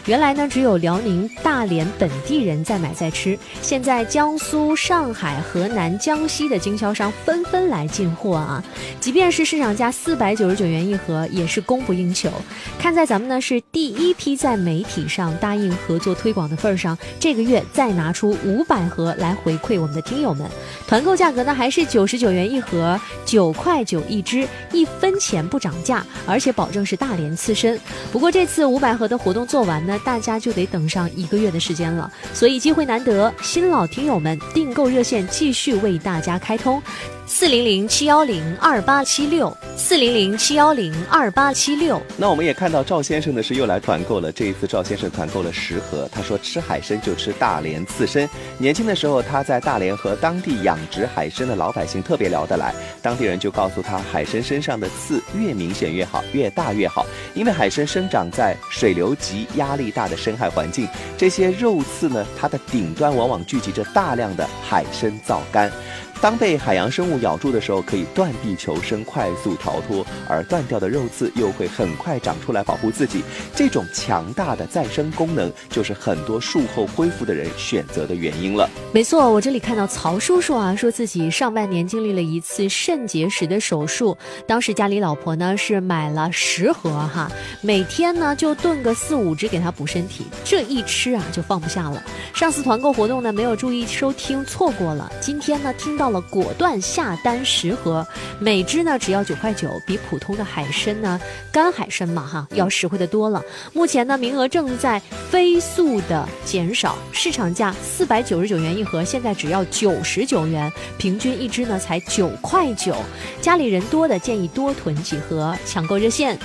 原来呢只有辽宁大连本地人在买在吃，现在江苏、上海、河南、江西的经销商纷纷来进货啊，即便是市场价499元一盒，也是供不应求。看在咱们呢是第一批在媒体上答应合作推广的份上，这个月再拿出500盒来回馈我们的听友们。团购价格呢还是99元一盒，9块9一支，1分钱不涨价，而且保证是大连刺身。不过这次500盒的活动做完呢，大家就得等上1个月的时间了，所以机会难得，新老听友们订购热线继续为大家开通，400-710-2876，400-710-2876。 那我们也看到赵先生呢是又来团购了，这一次赵先生团购了10盒。他说吃海参就吃大连刺身。年轻的时候他在大连和当地养殖海参的老百姓特别聊得来，当地人就告诉他，海参身上的刺越明显越好，越大越好，因为海参生长在水流急、压力大的深海环境，这些肉刺呢，它的顶端往往聚集着大量的海参皂苷。当被海洋生物咬住的时候，可以断臂求生，快速逃脱，而断掉的肉刺又会很快长出来保护自己。这种强大的再生功能，就是很多术后恢复的人选择的原因了。 没错，我这里看到曹叔叔啊，说自己上半年经历了一次肾结石的手术，当时家里老婆呢是买了10盒哈，每天呢就炖个4、5只给他补身体，这一吃啊就放不下了。上次团购活动呢没有注意收听，错过了，今天呢听到了，果断下单10盒，每只呢只要9块9，比普通的海参呢，干海参嘛哈，要实惠的多了。目前呢名额正在飞速的减少，市场价499元一盒，现在只要99元，平均一只呢才9块9。家里人多的建议多囤几盒，抢购热线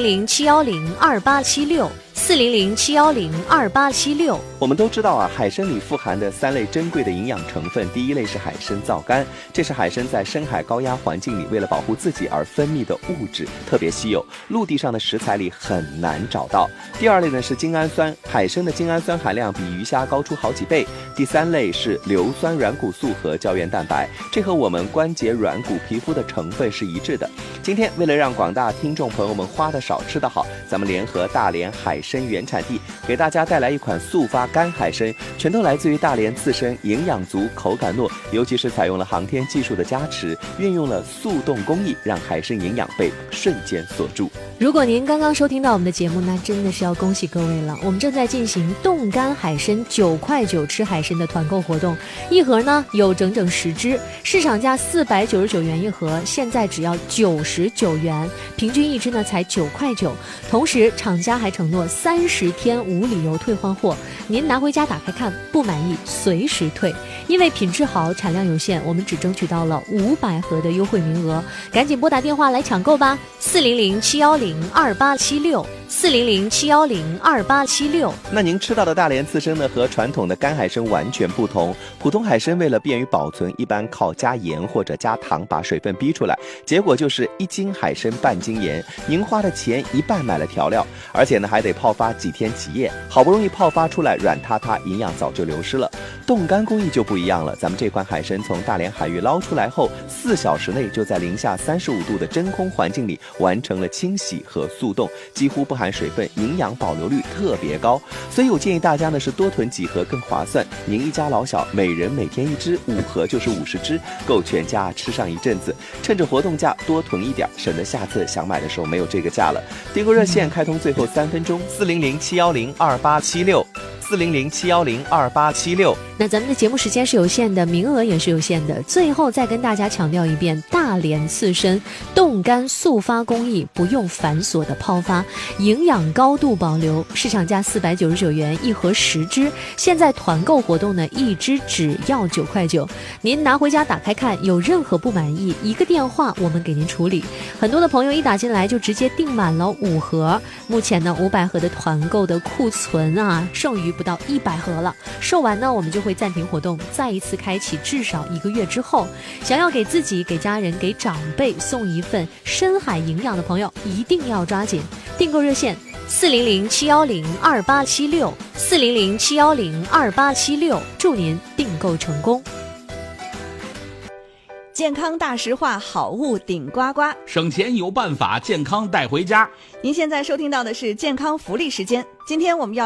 400-710-2876，400-710-2876。 我们都知道啊，海参里富含的3类珍贵的营养成分，第一类是海参皂苷，这是海参在深海高压环境里为了保护自己而分泌的物质，特别稀有，陆地上的食材里很难找到。第二类呢是精氨酸，海参的精氨酸含量比鱼虾高出好几倍。第3类是硫酸软骨素和胶原蛋白，这和我们关节、软骨、皮肤的成分是一致的。今天为了让广大听众朋友们花得少吃得好，咱们联合大连海参原产地，给大家带来一款速发干海参，全都来自于大连刺身，营养足，口感糯，尤其是采用了航天技术的加持，运用了速冻工艺，让海参营养被瞬间锁住。 如果您刚刚收听到我们的节目，那真的是要恭喜各位了。我们正在进行冻干海参9块9吃海参的团购活动，一盒呢有整整10只，市场价499元一盒，现在只要99元，平均一只呢才9块9。同时厂家还承诺30天无理由退换货，您拿回家打开看，不满意随时退。因为品质好，产量有限，我们只争取到了500盒的优惠名额，赶紧拨打电话来抢购吧，400-710-2876，400-710-2876。 那您吃到的大连刺身呢，和传统的干海参完全不同。普通海参为了便于保存，一般靠加盐或者加糖把水分逼出来，结果就是1斤海参半斤盐，您花的钱一半买了调料，而且呢还得泡发几天几夜，好不容易泡发出来软塌塌，营养早就流失了。冻干工艺就不一样了，咱们这款海参从大连海域捞出来后，4小时内就在零下35度的真空环境里完成了清洗和速冻，几乎不含水分，营养保留率特别高。所以我建议大家呢是多囤几盒更划算，您一家老小每人每天1只，5盒就是50只，够全家吃上一阵子。趁着活动价多囤一点，省得下次想买的时候没有这个价了。订购热线开通最后3分钟，400-710-2876，400-710-2876。 那咱们的节目时间是有限的，名额也是有限的，最后再跟大家强调一遍，大连刺身冻干速发工艺，不用繁琐的泡发，营养高度保留，市场价499元一盒10只，现在团购活动呢，一只只要9块9。您拿回家打开看，有任何不满意，一个电话我们给您处理。很多的朋友一打进来就直接订满了5盒，目前呢500盒的团购的库存啊，剩余不到100盒了，售完呢我们就会暂停活动，再一次开启，至少1个月之后。想要给自己、给家人、给长辈送一份深海营养的朋友，一定要抓紧订购热线400-710-2876，400-710-2876，祝您订购成功。 健康大实话，好物顶呱呱， 省钱有办法，健康带回家。 您现在收听到的是健康福利时间，今天我们要